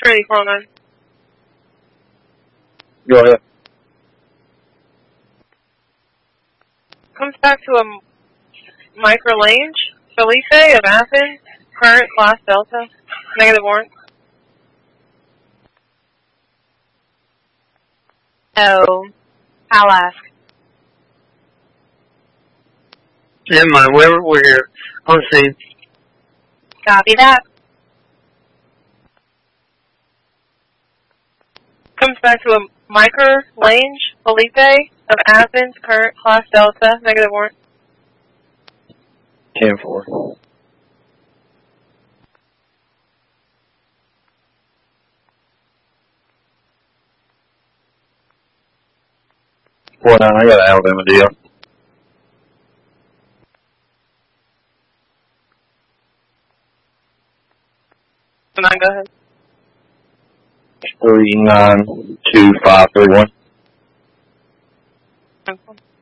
Trinity 409. Go ahead. Comes back to a Microlange, Felipe of Athens, current class Delta, negative warrant. Oh, I'll ask. Never mind, we're here. On scene. Copy that. Comes back to a Microlange, Felipe of Athens, current class Delta, negative warrant. 10-4. I got an Alabama deal. So 9, go ahead. 392531.